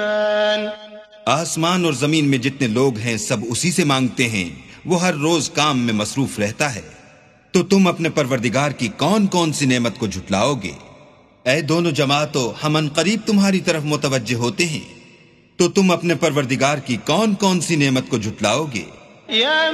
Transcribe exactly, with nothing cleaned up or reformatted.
आसमान और जमीन में जितने लोग हैं सब उसी से मांगते हैं, वो हर रोज काम में मसरूफ रहता है। तो तुम अपने परवरदिगार की कौन कौन सी नेमत को झुटलाओगे? ऐ दोनों जमातों, हम अनकरीब तुम्हारी तरफ मुतवज्जे होते हैं। तो तुम अपने परवरदिगार की कौन कौन सी नेमत को झुटलाओगे?